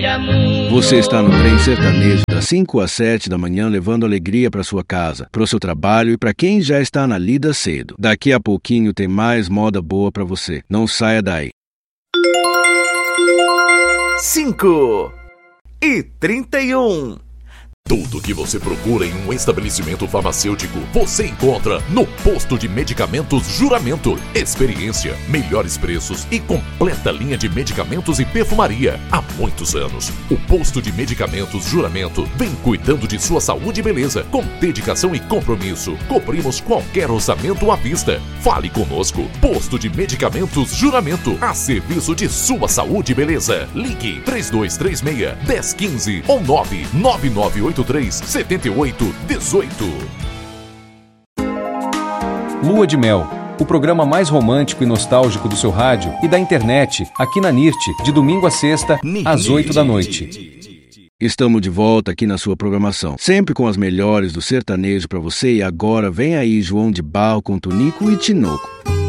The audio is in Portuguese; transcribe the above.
Você está no trem sertanejo das 5 às 7 da manhã, levando alegria para sua casa, para o seu trabalho e para quem já está na lida cedo. Daqui a pouquinho tem mais moda boa para você. Não saia daí. 5h31. Tudo o que você procura em um estabelecimento farmacêutico, você encontra no Posto de Medicamentos Juramento. Experiência, melhores preços e completa linha de medicamentos e perfumaria. Há muitos anos, o Posto de Medicamentos Juramento vem cuidando de sua saúde e beleza. Com dedicação e compromisso, cobrimos qualquer orçamento à vista. Fale conosco. Posto de Medicamentos Juramento, a serviço de sua saúde e beleza. Ligue 3236-1015 ou 99983-7818. Lua de Mel, o programa mais romântico e nostálgico do seu rádio e da internet, aqui na NIRT, de domingo a sexta, às 8 da noite. Estamos de volta aqui na sua programação, sempre com as melhores do sertanejo para você. E agora vem aí João de Barro com Tunico e Tinoco.